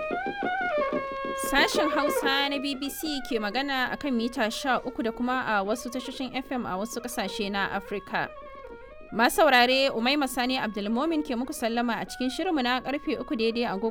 Sashen Hausa na BBC ke magana a kan mita 13 da kuma a wasu tashoshin FM a wasu ƙasashe na Afirka. Masu saurare Umaima Sani Abdulmomin ke muku sallama a cikin shirinmu na karfe 3 daidai agogon